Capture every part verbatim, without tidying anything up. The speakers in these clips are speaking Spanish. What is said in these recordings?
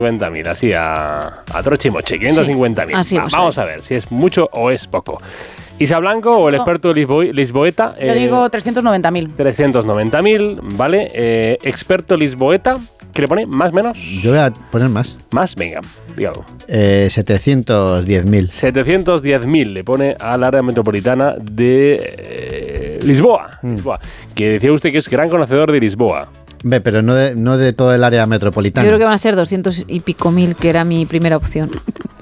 cincuenta mil, así a, a trochimoche, quinientos cincuenta mil. Sí, Va, vamos a ver si es mucho o es poco. Isa Blanco o el experto lisbo, lisboeta. Yo eh, digo trescientos noventa mil. trescientos noventa mil, ¿vale? Eh, experto lisboeta, ¿qué le pone? ¿Más, menos? Yo voy a poner más. Más, venga, dígalo. Eh, setecientos diez mil. setecientos diez mil le pone al área metropolitana de eh, Lisboa, mm. Lisboa. Que decía usted que es gran conocedor de Lisboa. Ve, pero no de, no de todo el área metropolitana. Yo creo que van a ser doscientos y pico mil, que era mi primera opción.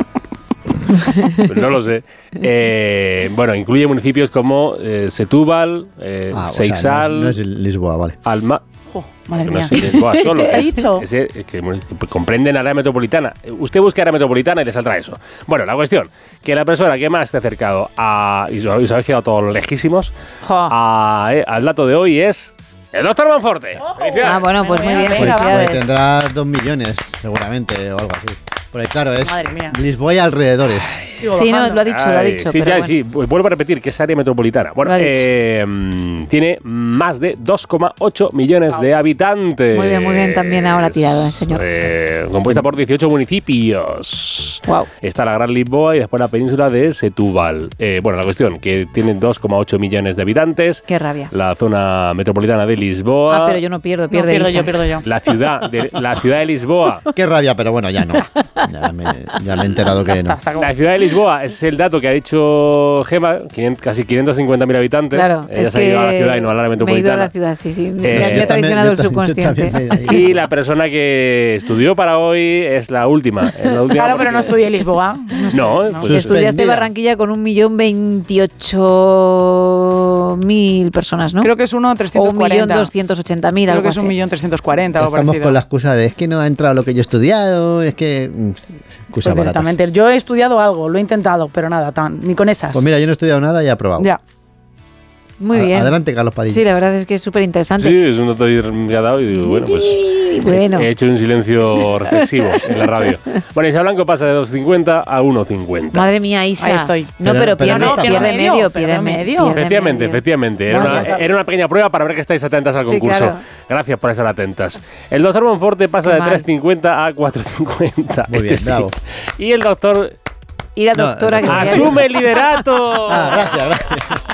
Pues no lo sé. Eh, bueno, incluye municipios como eh, Setúbal, eh, ah, Seixal. O sea, no, es, no es Lisboa, vale. Alma. Oh, madre no mía. es Lisboa solo. ¿Qué ha es, dicho? Es, es, es que comprenden área metropolitana. Usted busca área metropolitana y le saldrá eso. Bueno, la cuestión, que la persona que más esté acercado a. Y os habéis quedado todos lejísimos. A, eh, al dato de hoy es. ¡El doctor Monforte! Oh. Ah, bueno, pues muy bien. Pues, pues tendrá dos millones, seguramente, o algo así. Porque claro, es Lisboa y alrededores. Ay, sí, no, lo ha dicho, Ay, lo ha dicho. Sí, pero ya, bueno. sí, vuelvo a repetir que es área metropolitana. Bueno, eh, tiene más de dos coma ocho millones wow. de habitantes. Muy bien, muy bien, también ahora tirado, el señor. Eh, compuesta por dieciocho municipios. Wow. Está la Gran Lisboa y después la península de Setúbal. Eh, bueno, la cuestión, que tiene dos coma ocho millones de habitantes. Qué rabia. La zona metropolitana de Lisboa. Ah, pero yo no pierdo, pierde no, pierdo Isa. yo, pierdo yo. La ciudad de, la ciudad de Lisboa. Qué rabia, pero bueno, ya no. Ya me, ya me he enterado que no. La ciudad de Lisboa es el dato que ha dicho Gemma, quinientos, casi quinientos cincuenta mil habitantes. Claro, ella es se ha ido a la ciudad y no a la área metropolitana. Me he ido a la ciudad, sí, sí. Eh, me, me ha traicionado el subconsciente. Y la persona que estudió para hoy es la última. Es la última claro, pero no estudié en Lisboa. No, no. no. Pues estudiaste Barranquilla con un millón veintiocho mil personas, ¿no? Creo que es uno trescientos cuarenta. O un millón doscientos ochenta mil, algo Creo que es un así. millón trescientos cuarenta. Estamos con la excusa de es que no ha entrado lo que yo he estudiado, es que... Excusa pues directamente. Yo he estudiado algo, lo he intentado, pero nada, tan, ni con esas. Pues mira, yo no he estudiado nada y he aprobado. Ya. Muy bien. Adelante, Carlos Padilla. Sí, la verdad es que es súper interesante. Sí, es un dato que ha dado y digo, bueno, pues bueno. he hecho un silencio reflexivo en la radio. Bueno, Isa Blanco pasa de dos cincuenta a uno cincuenta. Madre mía, Isa. Ahí estoy. No, pero, pero, pero pierde, no, pierde medio, medio, pierde medio. Efectivamente, medio. efectivamente. Era una, era una pequeña prueba para ver que estáis atentas al concurso. Sí, claro. Gracias por estar atentas. El doctor Monforte pasa Qué de tres cincuenta a cuatro cincuenta. Muy bien, este bravo. Sí. Y el doctor... Y la doctora... No, que ¡asume el liderato! Ah, gracias, gracias.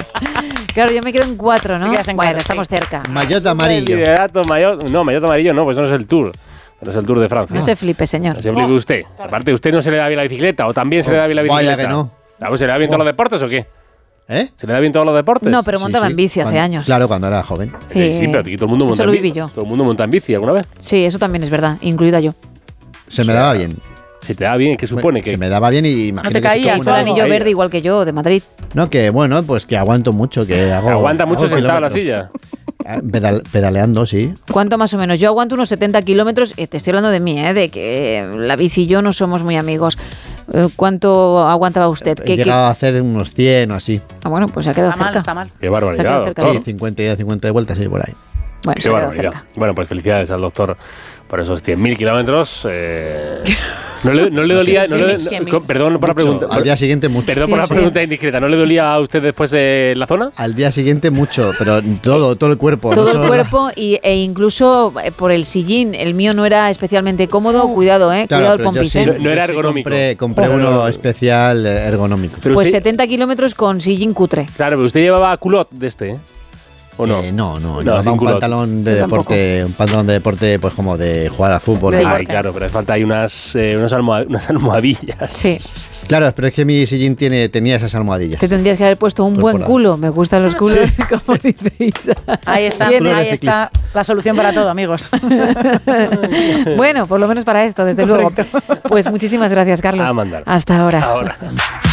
Claro, yo me quedo en cuatro, ¿no? En bueno, cuatro, estamos sí. cerca. Maillot amarillo. Liderato, maillot, no, maillot amarillo no, pues no es el Tour. No es el Tour de Francia. No se flipe, señor. No se flipe oh, usted. Claro. Aparte, ¿usted no se le da bien la bicicleta? ¿O también se oh, le da bien la bicicleta? Vaya que no. ¿Se le da bien oh. todos los deportes o qué? ¿Eh? ¿Se le da bien todos los deportes? No, pero montaba sí, sí. en bici hace cuando, años. Claro, cuando era joven. Sí, sí pero aquí todo el mundo monta eso en lo viví bici. yo. Todo el mundo monta en bici alguna vez. Sí, eso también es verdad, incluida yo. Se me daba bien. Se te da bien, ¿qué supone? Bueno, que se me daba bien y imagínate. No te caías, hizo el anillo verde igual que yo, de Madrid. No, que bueno, pues que aguanto mucho, que hago... Aguanta mucho sentado en la silla. Pedal, pedaleando, sí. ¿Cuánto más o menos? Yo aguanto unos setenta kilómetros, eh, te estoy hablando de mí, eh, de que la bici y yo no somos muy amigos. Eh, ¿Cuánto aguantaba usted? He llegado a hacer unos cien o así. Ah, bueno, pues se ha quedado está cerca. Mal, está mal. Qué barbaridad. Sí, cincuenta y cincuenta de vueltas, sí, por ahí. Bueno, Qué barbaridad. Cerca. Bueno, pues felicidades al doctor por esos cien mil kilómetros. Eh, no, le, no le dolía... No le, no, perdón por mucho, la pregunta. Al día siguiente mucho. Perdón por la pregunta indiscreta. ¿No le dolía a usted después eh, la zona? Al día siguiente mucho, pero todo, todo el cuerpo. Todo no el cuerpo y, e incluso por el sillín. El mío no era especialmente cómodo. Cuidado, eh. Claro, Cuidado el pompis, sí, eh. No, no era ergonómico. Compré, compré oh, uno no, no. especial ergonómico. Pero pues usted, setenta kilómetros con sillín cutre. Claro, pero usted llevaba culot de este, ¿eh? ¿O no? Eh, no, no, no llevaba un culot. pantalón de Yo deporte, tampoco. un pantalón de deporte, pues como de jugar al fútbol. Sí. Ay, claro, pero hace falta ahí unas, eh, unas, almohad unas almohadillas. Sí. Claro, pero es que mi sillín tiene, tenía esas almohadillas. Te tendrías que haber puesto un Pues buen culo. Me gustan los culos, sí. Como dice Isa. Ahí está, Bien, ahí está la solución para todo, amigos. Bueno, por lo menos para esto, desde Correcto. luego. Pues muchísimas gracias, Carlos. A mandar. Hasta ahora. Hasta ahora.